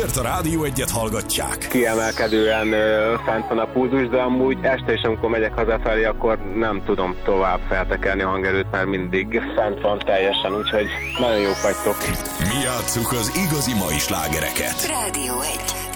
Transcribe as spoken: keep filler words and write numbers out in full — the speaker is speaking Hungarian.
mert a Rádió Egyet hallgatják. Kiemelkedően ö, fent van a pulzus, de amúgy este is, amikor megyek hazafelé, akkor nem tudom tovább feltekerni a hangerőt, mert mindig fent van teljesen, úgyhogy nagyon jók vagytok. Mi játsszuk az igazi mai slágereket. Rádió Egy.